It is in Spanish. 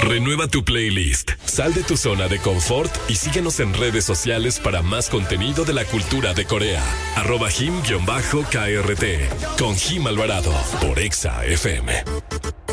Renueva tu playlist, sal de tu zona de confort y síguenos en redes sociales para más contenido de la cultura de Corea. @Him_KRT con Jim Alvarado por Exa FM.